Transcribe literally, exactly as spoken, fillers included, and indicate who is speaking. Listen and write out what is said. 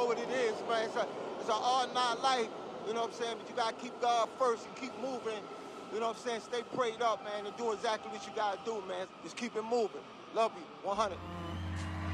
Speaker 1: know what it is, man. It's a, it's an all-night life, you know what I'm saying? But you got to keep God first and keep moving, you know what I'm saying? Stay prayed up, man, and do exactly what you got to do, man. Just keep it moving. Love you, one hundred.